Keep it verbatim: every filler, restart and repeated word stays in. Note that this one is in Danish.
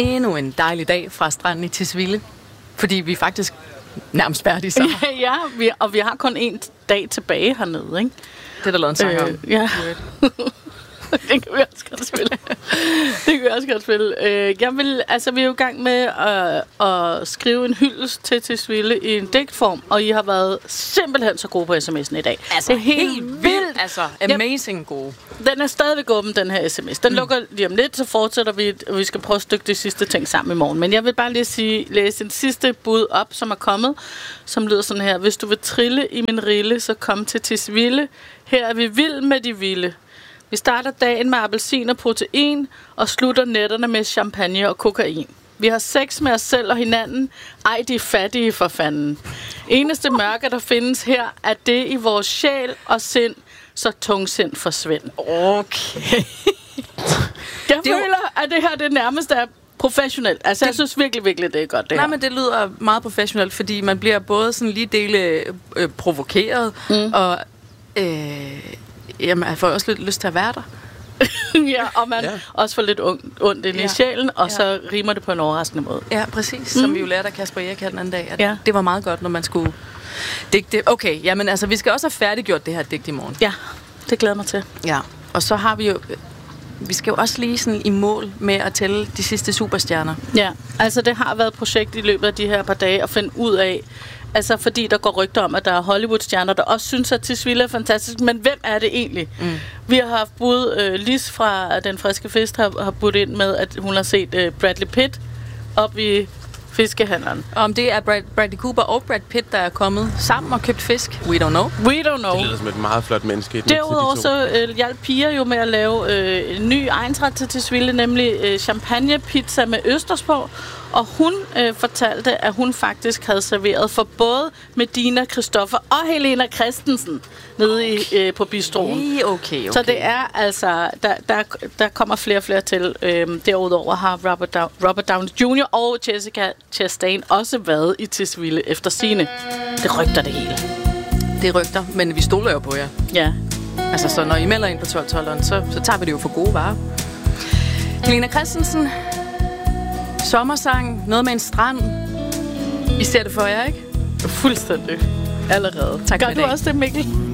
Endnu en dejlig dag fra stranden i Tisvilde. Fordi vi er faktisk nærmest færdige så. Ja, vi, og vi har kun en dag tilbage hernede, ikke? Det er der lavet en sang om. Øh, ja. Det kan vi også godt spille. Det kan vi også godt spille. Øh, jeg vil, altså, vi er jo i gang med at, at skrive en hyldest til Tisvilde i en digtform, og I har været simpelthen så gode på sms'en i dag. Altså, det er helt, helt vildt. Altså, amazing ja, gode. Den er stadigvæk åben, den her sms. Den mm. lukker lige om lidt, så fortsætter vi, og vi skal prøve at stykke de sidste ting sammen i morgen. Men jeg vil bare lige sige, læse en sidste bud op, som er kommet, som lyder sådan her. Hvis du vil trille i min rille, så kom til Tisvilde. Her er vi vild med de vilde. Vi starter dagen med appelsin og protein, og slutter nætterne med champagne og kokain. Vi har sex med os selv og hinanden. Ej, de er fattige for fanden. Eneste mørke, der findes her, er det i vores sjæl og sind, så tungsind forsvind. Okay. Jeg det føler, at det her det nærmest er professionelt. Altså, det, jeg synes virkelig, virkelig, det er godt, det nej, her. men det lyder meget professionelt, fordi man bliver både sådan lige dele øh, provokeret, mm. og øh, jamen, jeg får også lidt lyst til at være der. Ja, og man ja. også får lidt ondt ind ja. i sjælen, og ja. så rimer det på en overraskende måde. Ja, præcis. Mm. Som vi jo lærte af Kasper Erik den anden dag. At ja. Det var meget godt, når man skulle digte. Okay, jamen altså, vi skal også have færdiggjort det her digt i morgen. Ja, det glæder mig til. Ja, og så har vi jo... Vi skal jo også lige sådan i mål med at tælle de sidste superstjerner. Ja, altså det har været et projekt i løbet af de her par dage at finde ud af, altså fordi der går rygter om, at der er Hollywood-stjerner, der også synes, at Tisvilde er fantastisk, men hvem er det egentlig? Mm. Vi har haft bud, uh, Lis fra Den Friske Fisk har, har budt ind med, at hun har set uh, Bradley Pitt op i fiskehandleren. Og om det er Brad, Bradley Cooper og Brad Pitt, der er kommet sammen og købt fisk, we don't know. We don't know. Det lyder som et meget flot menneske. Derudover så øh, hjalp Pia jo med at lave øh, en ny egnsret til Tisvilde, nemlig øh, champagnepizza med østers på. Og hun øh, fortalte, at hun faktisk havde serveret for både Medina Christoffer og Helena Christensen nede i, øh, på bistroen. Okay, okay, okay. Så det er altså, der, der, der kommer flere og flere til. Øhm, derudover har Robert, Dow- Robert Downey junior og Jessica Chastain også været i Tisvilde efter sigende. Det rygter det hele. Det rygter, men vi stoler jo på jer. Ja. Altså, så når I melder ind på tolv-tolveren, så, så tager vi det jo for gode varer. Helena Christensen, sommersang, noget med en strand. I ser det for jer, ikke? Fuldstændig. Allerede. Tak for Gør i du dag. også det, Mikkel?